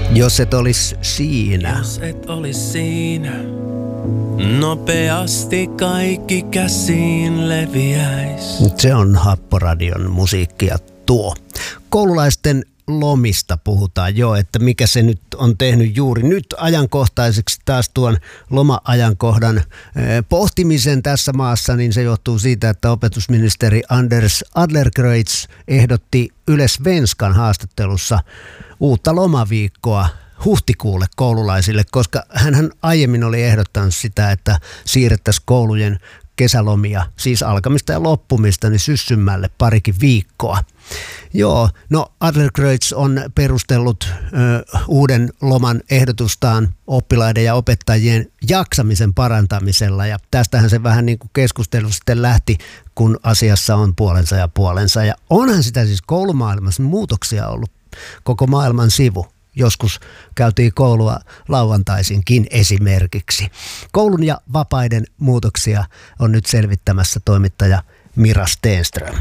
Jos et olis siinä. Jos et olis siinä, nopeasti kaikki käsiin leviäis. Se on Happoradion musiikkia tuo. Koululaisten lomista puhutaan jo, että mikä se nyt on tehnyt juuri nyt ajankohtaiseksi taas tuon loma-ajankohdan pohtimisen tässä maassa, niin se johtuu siitä, että opetusministeri Anders Adlercreutz ehdotti Yle Svenskan haastattelussa uutta lomaviikkoa huhtikuulle koululaisille, koska hän aiemmin oli ehdottanut sitä, että siirrettäisiin koulujen kesälomia, siis alkamista ja loppumista, niin syssymmälle parikin viikkoa. Joo, no Adlercreutz on perustellut uuden loman ehdotustaan oppilaiden ja opettajien jaksamisen parantamisella, ja tästähän se vähän niin kuin keskustelu sitten lähti, kun asiassa on puolensa ja puolensa, ja onhan sitä siis koulumaailmassa muutoksia ollut koko maailman sivu. Joskus käytiin koulua lauantaisinkin esimerkiksi. Koulun ja vapaiden muutoksia on nyt selvittämässä toimittaja Mira Stenström.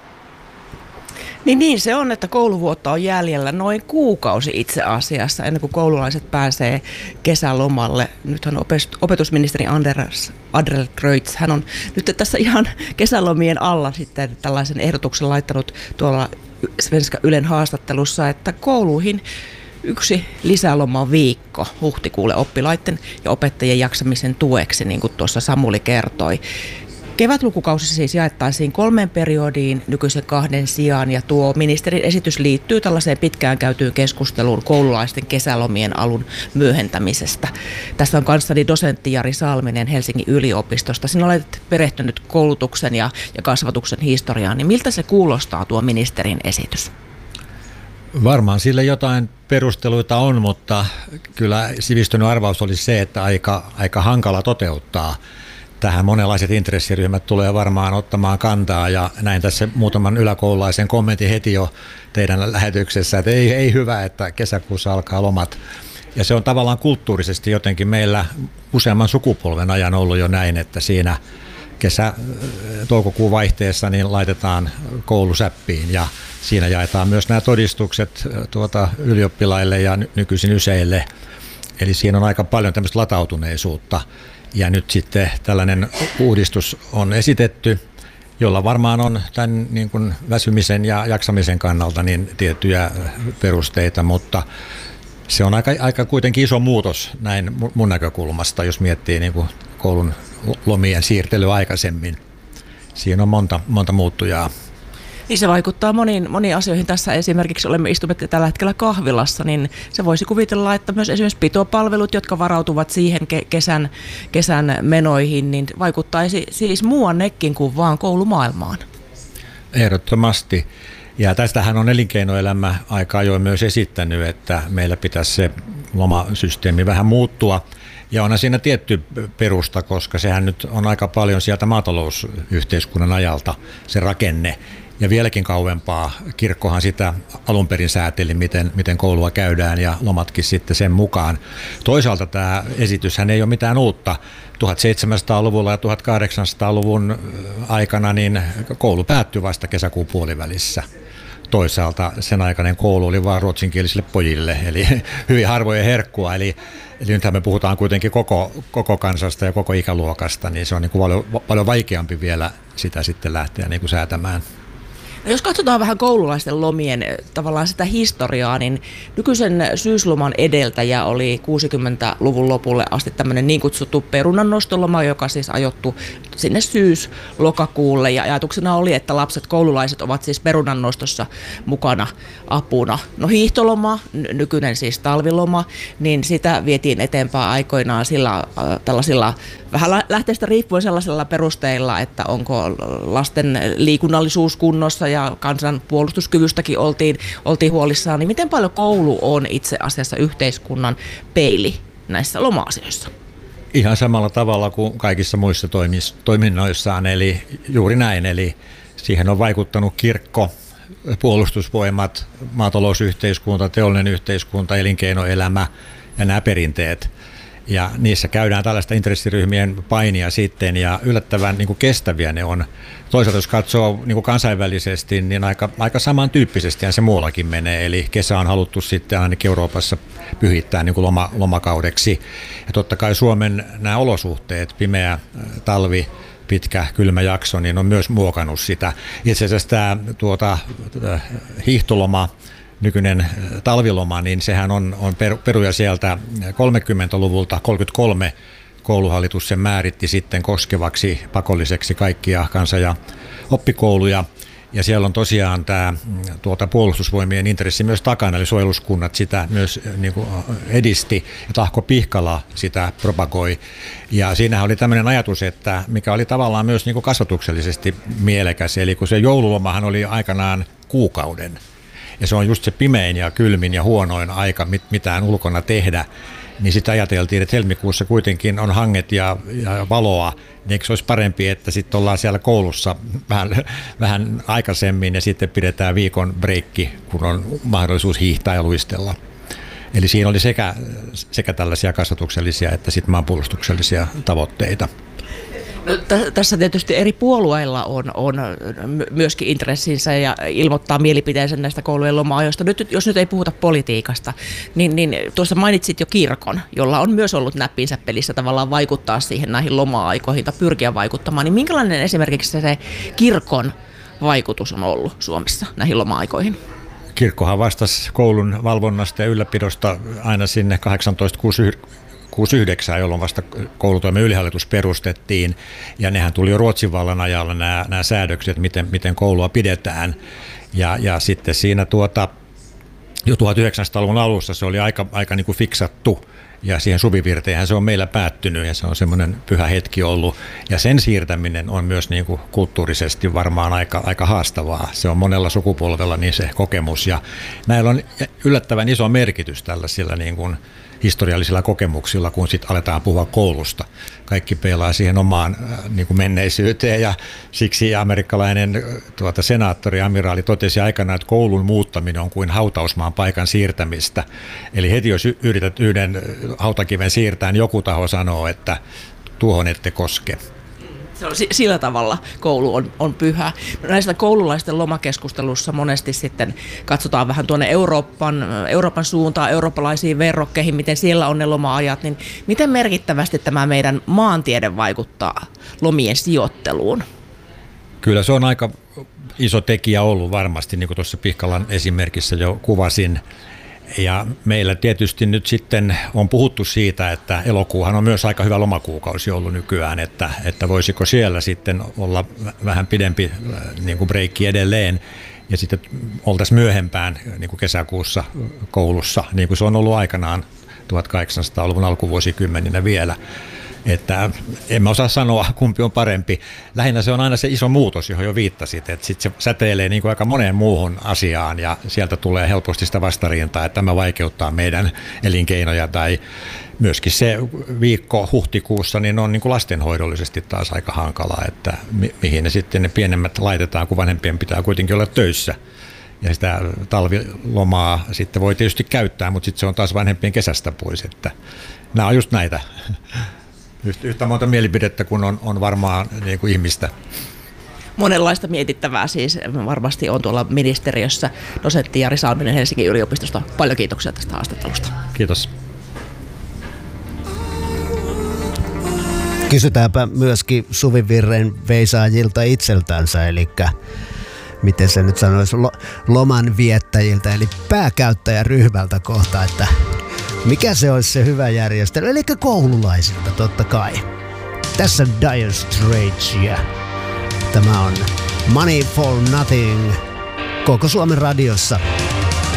Niin se on, että kouluvuotta on jäljellä noin kuukausi itse asiassa ennen kuin koululaiset pääsee kesälomalle. Nythän opetusministeri Anders Adlercreutz, hän on nyt tässä ihan kesälomien alla sitten tällaisen ehdotuksen laittanut tuolla Svenska Ylen haastattelussa, että kouluihin yksi lisälomaviikko huhtikuulle oppilaiden ja opettajien jaksamisen tueksi, niin kuin tuossa Samuli kertoi. Kevätlukukausi siis jaettaisiin 3 periodiin nykyisen 2 sijaan, ja tuo ministerin esitys liittyy tällaiseen pitkään käytyyn keskusteluun koululaisten kesälomien alun myöhentämisestä. Tässä on kanssani dosentti Jari Salminen Helsingin yliopistosta. Sinä olet perehtynyt koulutuksen ja kasvatuksen historiaan, niin miltä se kuulostaa tuo ministerin esitys? Varmaan sille jotain perusteluita on, mutta kyllä sivistynyt arvaus olisi se, että aika hankala toteuttaa. Tähän monenlaiset intressiryhmät tulee varmaan ottamaan kantaa, ja näin tässä muutaman yläkoululaisen kommentin heti jo teidän lähetyksessä, että ei hyvä, että kesäkuussa alkaa lomat. Ja se on tavallaan kulttuurisesti jotenkin meillä useamman sukupolven ajan ollut jo näin, että siinä toukokuun vaihteessa niin laitetaan koulusäppiin, ja siinä jaetaan myös nämä todistukset ylioppilaille ja nykyisin yseille. Eli siinä on aika paljon tämmöistä latautuneisuutta. Ja nyt sitten tällainen uudistus on esitetty, jolla varmaan on tämän niin kuin väsymisen ja jaksamisen kannalta niin tiettyjä perusteita, mutta se on aika kuitenkin iso muutos näin mun näkökulmasta, jos miettii niin kuin koulun lomien siirtelyä aikaisemmin. Siinä on monta muuttujaa. Niin se vaikuttaa moniin asioihin. Tässä esimerkiksi istumme tällä hetkellä kahvilassa, niin se voisi kuvitella, että myös esimerkiksi pitopalvelut, jotka varautuvat siihen kesän menoihin, niin vaikuttaisi siis muuannekin kuin vaan koulumaailmaan. Ehdottomasti. Ja tästähän on elinkeinoelämä aika ajoin myös esittänyt, että meillä pitäisi se lomasysteemi vähän muuttua. Ja onhan siinä tietty perusta, koska sehän nyt on aika paljon sieltä maatalousyhteiskunnan ajalta se rakenne. Ja vieläkin kauempaa kirkkohan sitä alun perin sääteli, miten koulua käydään, ja lomatkin sitten sen mukaan. Toisaalta tämä esityshän ei ole mitään uutta. 1700-luvulla ja 1800-luvun aikana niin koulu päättyi vasta kesäkuun puolivälissä. Toisaalta sen aikainen koulu oli vain ruotsinkielisille pojille, eli hyvin harvojen herkkua. Eli nythän me puhutaan kuitenkin koko kansasta ja koko ikäluokasta, niin se on niin kuin paljon vaikeampi vielä sitä sitten lähteä niin kuin säätämään. No jos katsotaan vähän koululaisten lomien tavallaan sitä historiaa, niin nykyisen syysloman edeltäjä oli 60-luvun lopulle asti tämmöinen niin kutsuttu perunannostoloma, joka siis ajoittui sinne syys-lokakuulle, ja ajatuksena oli, että koululaiset ovat siis perunannostossa mukana apuna. No hiihtoloma, nykyinen siis talviloma, niin sitä vietiin eteenpäin aikoinaan tällaisilla vähän lähteestä riippuen sellaisilla perusteilla, että onko lasten liikunnallisuus kunnossa ja kansan puolustuskyvystäkin oltiin huolissaan, niin miten paljon koulu on itse asiassa yhteiskunnan peili näissä loma-asioissa? Ihan samalla tavalla kuin kaikissa muissa toiminnoissaan, eli juuri näin, eli siihen on vaikuttanut kirkko, puolustusvoimat, maatalousyhteiskunta, teollinen yhteiskunta, elinkeinoelämä ja nämä perinteet. Ja niissä käydään tällaista intressiryhmien painia sitten, ja yllättävän niin kuin kestäviä ne on. Toisaalta jos katsoo niin kuin kansainvälisesti, niin aika samantyyppisesti se muuallakin menee. Eli kesä on haluttu sitten ainakin Euroopassa pyhittää niin kuin lomakaudeksi. Ja totta kai Suomen nämä olosuhteet, pimeä talvi, pitkä kylmä jakso, niin on myös muokannut sitä. Itse asiassa tämä hiihtoloma, nykyinen talviloma, niin sehän on peruja sieltä 30-luvulta, 33 kouluhallitus sen määritti sitten koskevaksi pakolliseksi kaikkia kansa- ja oppikouluja. Ja siellä on tosiaan tämä puolustusvoimien intressi myös takana, eli suojeluskunnat sitä myös niin kuin edisti, ja Tahko Pihkala sitä propagoi. Ja siinähän oli tämmöinen ajatus, että mikä oli tavallaan myös niin kuin kasvatuksellisesti mielekäs, eli kun se joululomahan oli aikanaan kuukauden, ja se on just se pimein ja kylmin ja huonoin aika mitään ulkona tehdä, niin sitten ajateltiin, että helmikuussa kuitenkin on hanget ja valoa, niin eikö se olisi parempi, että sitten ollaan siellä koulussa vähän aikaisemmin ja sitten pidetään viikon breikki, kun on mahdollisuus hiihtää ja luistella. Eli siinä oli sekä tällaisia kasvatuksellisia että sitten maanpuolustuksellisia tavoitteita. No, tässä tietysti eri puolueilla on myöskin intressinsä ja ilmoittaa mielipiteensä näistä koulujen loma-ajoista. Jos nyt ei puhuta politiikasta, niin tuossa mainitsit jo kirkon, jolla on myös ollut näppinsä pelissä tavallaan vaikuttaa siihen näihin loma-aikoihin tai pyrkiä vaikuttamaan. Niin minkälainen esimerkiksi se kirkon vaikutus on ollut Suomessa näihin loma-aikoihin? Kirkkohan vastasi koulun valvonnasta ja ylläpidosta aina sinne 1869, jolloin vasta koulutoimen ylihallitus perustettiin, ja nehän tuli jo Ruotsin vallan ajalla nämä säädökset, miten koulua pidetään, ja sitten siinä jo 1900-luvun alussa se oli aika niin kuin fiksattu, ja siihen suvivirteenhän se on meillä päättynyt, ja se on semmoinen pyhä hetki ollut, ja sen siirtäminen on myös niin kuin kulttuurisesti varmaan aika haastavaa. Se on monella sukupolvella niin se kokemus, ja näillä on yllättävän iso merkitys tällaisilla niin kuin historiallisilla kokemuksilla, kun sitten aletaan puhua koulusta. Kaikki peilaa siihen omaan niin kuin menneisyyteen, ja siksi amerikkalainen senaattori, amiraali totesi aikanaan, että koulun muuttaminen on kuin hautausmaan paikan siirtämistä. Eli heti jos yrität yhden hautakiven siirtää, niin joku taho sanoo, että tuohon ette koske. Se on sillä tavalla koulu on pyhä. Näistä koululaisten lomakeskustelussa monesti sitten katsotaan vähän tuonne Euroopan suuntaan, eurooppalaisiin verrokkeihin, miten siellä on ne loma-ajat. Niin miten merkittävästi tämä meidän maantiede vaikuttaa lomien sijoitteluun? Kyllä se on aika iso tekijä ollut varmasti, niin kuin tuossa Pihkalan esimerkissä jo kuvasin. Ja meillä tietysti nyt sitten on puhuttu siitä, että elokuuhan on myös aika hyvä lomakuukausi ollut nykyään, että voisiko siellä sitten olla vähän pidempi niin kuin breikki edelleen, ja sitten oltaisiin myöhempään niin kuin kesäkuussa koulussa, niin kuin se on ollut aikanaan 1800-luvun alkuvuosikymmeninä vielä. Että en mä osaa sanoa, kumpi on parempi. Lähinnä se on aina se iso muutos, johon jo viittasit, että sitten se säteilee niin kuin aika moneen muuhun asiaan, ja sieltä tulee helposti sitä vastarintaa, että tämä vaikeuttaa meidän elinkeinoja, tai myöskin se viikko huhtikuussa niin on niin kuin lastenhoidollisesti taas aika hankalaa, että mihin ne sitten ne pienemmät laitetaan, kun vanhempien pitää kuitenkin olla töissä. Ja sitä talvilomaa sitten voi tietysti käyttää, mutta sitten se on taas vanhempien kesästä pois, että nämä on just näitä. Yhtä monta mielipidettä kuin on varmaan niin kuin ihmistä. Monenlaista mietittävää siis varmasti on tuolla ministeriössä. Dosentti Jari Salminen Helsingin yliopistosta. Paljon kiitoksia tästä haastattelusta. Kiitos. Kysytäänpä myöskin Suvivirren veisaajilta itseltänsä, eli miten se nyt sanoisi, loman viettäjiltä, eli pääkäyttäjäryhmältä kohta, että mikä se olisi se hyvä järjestely, eli koululaisilta totta kai. Tässä Dire Straits ja tämä on Money for Nothing koko Suomen radiossa.